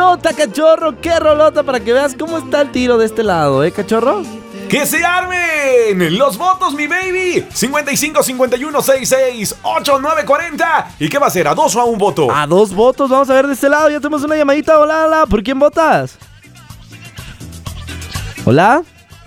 rolota, cachorro, qué rolota, para que veas cómo está el tiro de este lado, cachorro. ¡Que se armen! ¡Los votos, mi baby! 55 51 66 89 40. ¿Y qué va a ser? ¿A 2 o a 1 voto? A 2 votos, vamos a ver de este lado. Ya tenemos una llamadita. Hola, hola, ¿por quién votas? ¿Hola?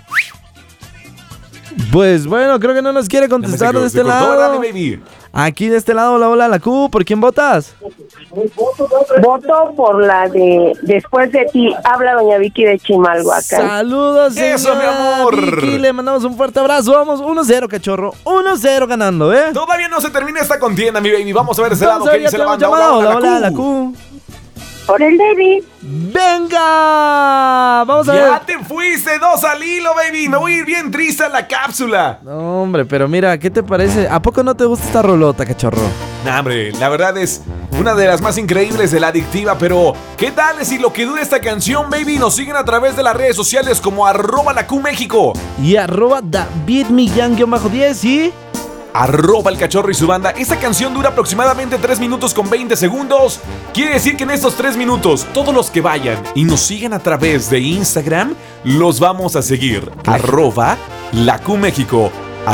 Pues bueno, creo que no nos quiere contestar de este lado. Dale, baby. Aquí de este lado, hola, hola, la Q, ¿por quién votas? Voto por la de Después de ti. Habla doña Vicky de Chimalhuacán. Saludos, señora Eso, mi amor. Vicky, le mandamos un fuerte abrazo. Vamos, 1-0, cachorro. 1-0 ganando, ¿eh? Todavía no se termina esta contienda, mi baby. Vamos a ver ese lado. Vamos a ¿Qué ver, ya dice la tenemos banda? llamada. Hola, Hola, hola, la Q. Por el David. ¡Venga! Vamos a ver. Ya te fuiste 2 al hilo, baby. Me voy a ir bien triste a la cápsula. No, hombre, pero mira, ¿qué te parece? ¿A poco no te gusta esta rolota, cachorro? Nah, hombre, la verdad es una de las más increíbles de la adictiva. Pero, ¿qué tal si lo que dura esta canción, baby? Nos siguen a través de las redes sociales como @LaQMéxico Y @DavidMillan_10 y... @el cachorro y su banda. Esta canción dura aproximadamente 3 minutos con 20 segundos. Quiere decir que en estos 3 minutos, todos los que vayan y nos sigan a través de Instagram, los vamos a seguir. @LaQMéxico,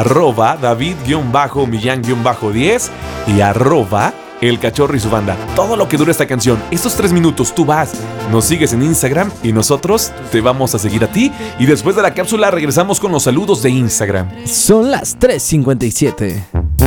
@David_Millan_10 y @el cachorro y su banda. Todo lo que dura esta canción, estos 3 minutos, tú vas, nos sigues en Instagram y nosotros te vamos a seguir a ti. Y después de la cápsula regresamos con los saludos de Instagram. Son las 3:57.